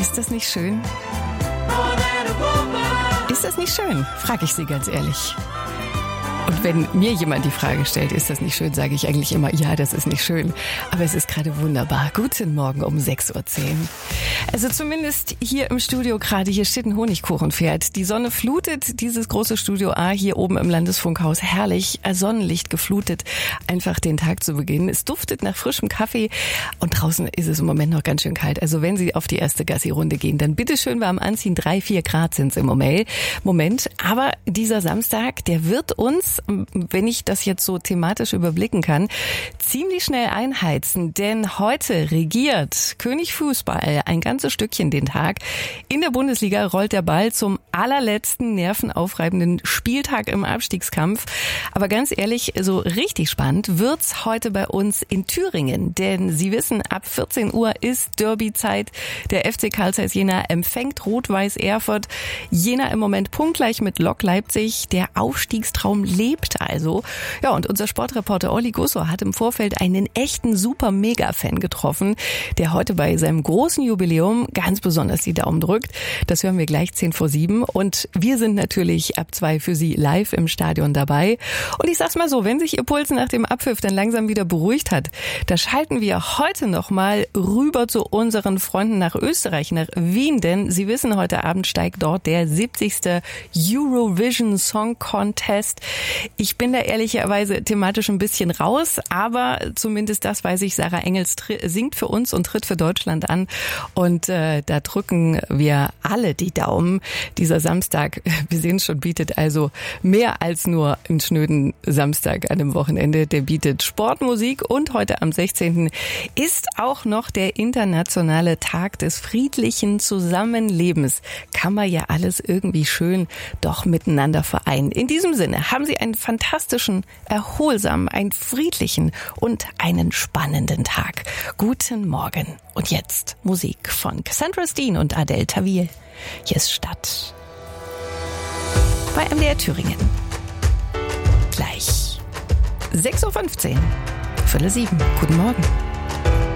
Ist das nicht schön? Ist das nicht schön? Frage ich Sie ganz ehrlich. Und wenn mir jemand die Frage stellt, ist das nicht schön, sage ich eigentlich immer, ja, das ist nicht schön. Aber es ist gerade wunderbar. Guten Morgen um 6.10 Uhr. Also zumindest hier im Studio gerade, hier steht ein Honigkuchenpferd. Die Sonne flutet dieses große Studio A hier oben im Landesfunkhaus. Herrlich, Sonnenlicht geflutet, einfach den Tag zu beginnen. Es duftet nach frischem Kaffee und draußen ist es im Moment noch ganz schön kalt. Also wenn Sie auf die erste Gassi-Runde gehen, dann bitte schön warm anziehen. 3-4 Grad sind es im Moment. Aber dieser Samstag, der wird uns, wenn ich das jetzt so thematisch überblicken kann, ziemlich schnell einheizen. Denn heute regiert König Fußball ein ganzes Stückchen den Tag. In der Bundesliga rollt der Ball zum allerletzten nervenaufreibenden Spieltag im Abstiegskampf. Aber ganz ehrlich, so richtig spannend wird's heute bei uns in Thüringen. Denn Sie wissen, ab 14 Uhr ist Derby-Zeit. Der FC Carl Zeiss Jena empfängt Rot-Weiß Erfurt. Jena im Moment punktgleich mit Lok Leipzig. Der Aufstiegstraum lebt also. Ja, und unser Sportreporter Olli Gusso hat im Vorfeld einen echten Super-Mega-Fan getroffen, der heute bei seinem großen Jubiläum ganz besonders die Daumen drückt. Das hören wir gleich 6:50. Und wir sind natürlich ab 2 für Sie live im Stadion dabei. Und ich sag's mal so, wenn sich Ihr Puls nach dem Abpfiff dann langsam wieder beruhigt hat, da schalten wir heute nochmal rüber zu unseren Freunden nach Österreich, nach Wien. Denn Sie wissen, heute Abend steigt dort der 70. Eurovision Song Contest. Ich bin da ehrlicherweise thematisch ein bisschen raus, aber zumindest das weiß ich, Sarah Engels singt für uns und tritt für Deutschland an. Und da drücken wir alle die Daumen. Dieser Samstag, wir sehen es schon, bietet also mehr als nur einen schnöden Samstag an einem Wochenende. Der bietet Sportmusik und heute am 16. ist auch noch der internationale Tag des friedlichen Zusammenlebens. Kann man ja alles irgendwie schön doch miteinander vereinen. In diesem Sinne haben Sie einen fantastischen, erholsamen, einen friedlichen und einen spannenden Tag. Guten Morgen. Und jetzt Musik von Cassandra Steen und Adele Tawil. Hier ist Stadt. Bei MDR Thüringen. Gleich 6.15 Uhr. 6:45. Guten Morgen.